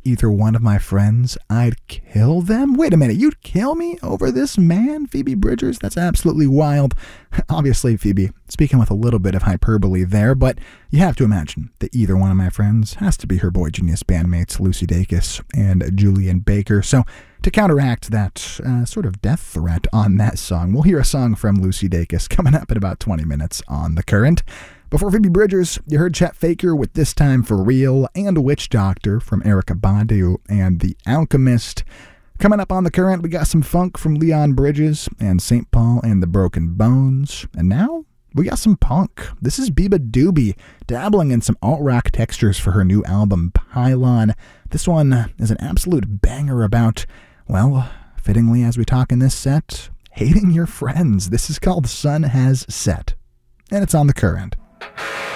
either one of my friends, I'd kill them? Wait a minute, you'd kill me over this man, Phoebe Bridgers? That's absolutely wild. Obviously, Phoebe, speaking with a little bit of hyperbole there, but you have to imagine that either one of my friends has to be her Boy Genius bandmates, Lucy Dacus and Julian Baker. So to counteract that sort of death threat on that song, we'll hear a song from Lucy Dacus coming up in about 20 minutes on The Current. Before Phoebe Bridgers, you heard Chet Faker with This Time For Real and Witch Doctor from Erykah Badu and The Alchemist. Coming up on The Current, we got some funk from Leon Bridges and St. Paul and the Broken Bones. And now we got some punk. This is Biba Doobie dabbling in some alt-rock textures for her new album Pylon. This one is an absolute banger about, well, fittingly as we talk in this set, hating your friends. This is called Sun Has Set, and it's on The Current.